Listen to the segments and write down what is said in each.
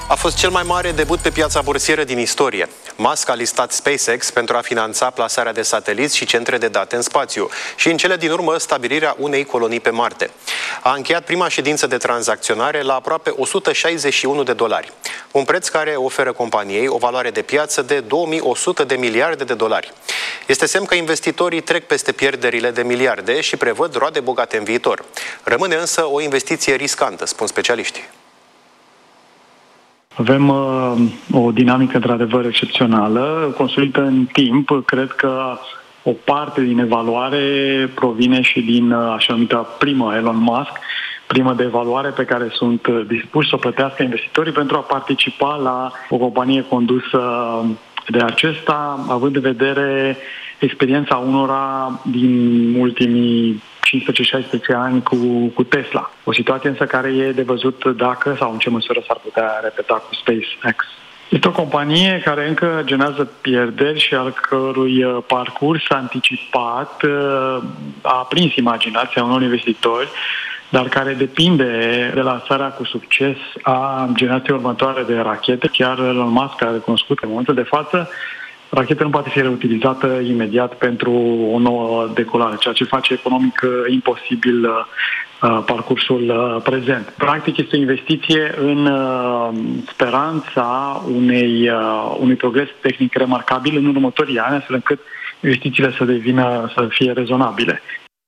A fost cel mai mare debut pe piața bursieră din istorie. Musk a listat SpaceX pentru a finanța plasarea de sateliți și centre de date în spațiu și în cele din urmă stabilirea unei colonii pe Marte. A încheiat prima ședință de tranzacționare la aproape $161, un preț care oferă companiei o valoare de piață de 2100 de miliarde de dolari. Este semn că investitorii trec peste pierderile de miliarde și prevăd roade bogate în viitor. Rămâne însă o investiție riscantă, spun specialiștii. Avem o dinamică într-adevăr excepțională, construită în timp. Cred că o parte din evaluare provine și din așa numită primă Elon Musk, primă de evaluare pe care sunt dispuși să o plătească investitorii pentru a participa la o companie condusă de acesta, având în vedere experiența unora din ultimii 15-16 ani cu Tesla. O situație însă care e de văzut dacă sau în ce măsură s-ar putea repeta cu SpaceX. Este o companie care încă generează pierderi și al cărui parcurs anticipat a aprins imaginația unor investitori, dar care depinde de lansarea cu succes a generației următoare de rachete. Chiar Elon Musk a recunoscut că în momentul de față racheta nu poate fi reutilizată imediat pentru o nouă decolare, ceea ce face economic imposibil parcursul prezent. Practic este o investiție în speranța unui progres tehnic remarcabil în următorii ani, astfel încât investițiile să fie rezonabile.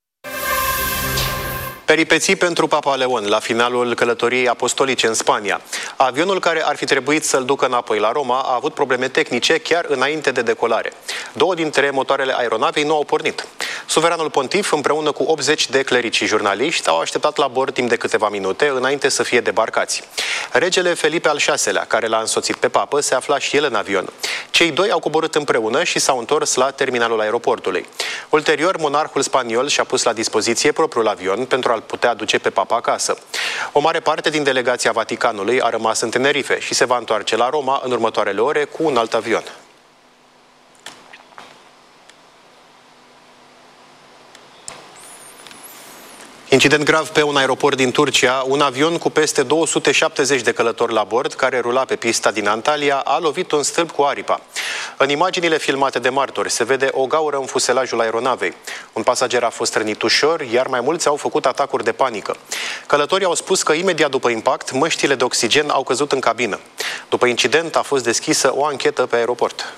Peripeții pentru Papa Leon la finalul călătoriei apostolice în Spania. Avionul care ar fi trebuit să-l ducă înapoi la Roma a avut probleme tehnice chiar înainte de decolare. 2 dintre motoarele aeronavei nu au pornit. Suveranul pontif, împreună cu 80 de clerici și jurnaliști, au așteptat la bord timp de câteva minute înainte să fie debarcați. Regele Felipe al VI-lea, care l-a însoțit pe papă, se afla și el în avion. Cei doi au coborât împreună și s-au întors la terminalul aeroportului. Ulterior, monarhul spaniol și-a pus la dispoziție propriul avion pentru a-l putea duce pe papa acasă. O mare parte din delegația Vaticanului a rămas în Tenerife și se va întoarce la Roma în următoarele ore cu un alt avion. Incident grav pe un aeroport din Turcia. Un avion cu peste 270 de călători la bord, care rula pe pista din Antalya, a lovit un stâlp cu aripa. În imaginile filmate de martori se vede o gaură în fuselajul aeronavei. Un pasager a fost rănit ușor, iar mai mulți au făcut atacuri de panică. Călătorii au spus că imediat după impact, măștile de oxigen au căzut în cabină. După incident a fost deschisă o anchetă pe aeroport.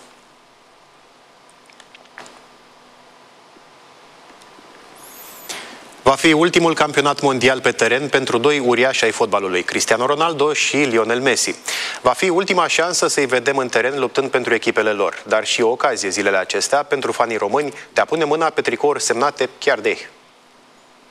Va fi ultimul campionat mondial pe teren pentru 2 uriași ai fotbalului, Cristiano Ronaldo și Lionel Messi. Va fi ultima șansă să-i vedem în teren luptând pentru echipele lor, dar și o ocazie zilele acestea pentru fanii români de a pune mâna pe tricouri semnate chiar de ei.